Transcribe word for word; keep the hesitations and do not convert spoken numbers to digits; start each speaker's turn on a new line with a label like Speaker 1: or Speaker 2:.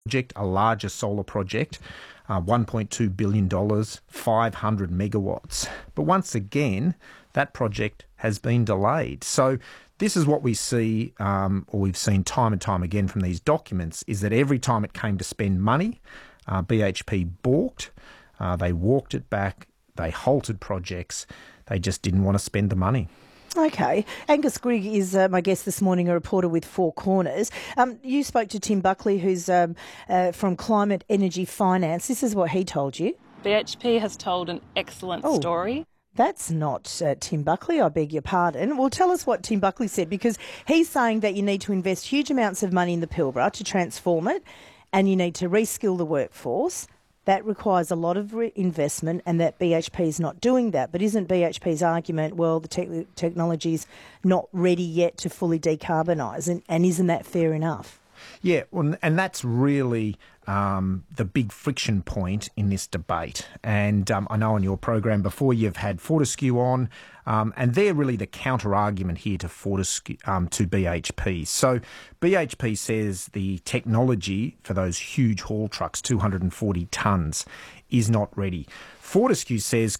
Speaker 1: project, a larger solar project, uh, one point two billion dollars, five hundred megawatts. But once again, that project has been delayed. So this is what we see, um, or we've seen time and time again from these documents, is that every time it came to spend money, uh, B H P balked, uh, they walked it back, they halted projects, they just didn't want to spend the money.
Speaker 2: Okay. Angus Grigg is uh, my guest this morning, a reporter with Four Corners. Um, you spoke to Tim Buckley, who's um, uh, from Climate Energy Finance. This is what he told you.
Speaker 3: B H P has told an excellent
Speaker 2: oh,
Speaker 3: story.
Speaker 2: That's not uh, Tim Buckley, I beg your pardon. Well, tell us what Tim Buckley said, because he's saying that you need to invest huge amounts of money in the Pilbara to transform it, and you need to reskill the workforce. That requires a lot of re- investment, and that B H P is not doing that. But isn't B H P's argument, well, the te- technology's not ready yet to fully decarbonise, and, and isn't that fair enough?
Speaker 1: Yeah, well, and that's really um, the big friction point in this debate. And um, I know on your program before you've had Fortescue on, um, and they're really the counter-argument here to Fortescue, um, to B H P. So B H P says the technology for those huge haul trucks, two hundred forty tonnes, is not ready. Fortescue says